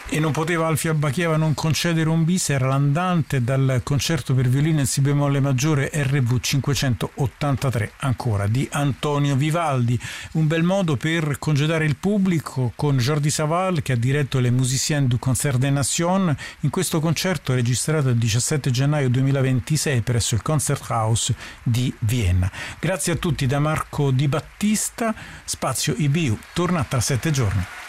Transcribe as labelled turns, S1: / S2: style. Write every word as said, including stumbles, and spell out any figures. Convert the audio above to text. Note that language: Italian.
S1: E non poteva Alfio Abbacheva non concedere un bis, era l'andante dal concerto per violino in si bemolle maggiore R V cinquecentottantatré, ancora di Antonio Vivaldi. Un bel modo per congedare il pubblico con Jordi Savall, che ha diretto le Musiciens du Concert des Nations in questo concerto registrato il diciassette gennaio duemilaventisei presso il Konzerthaus di Vienna. Grazie a tutti da Marco Di Battista. Spazio I B U torna tra sette giorni.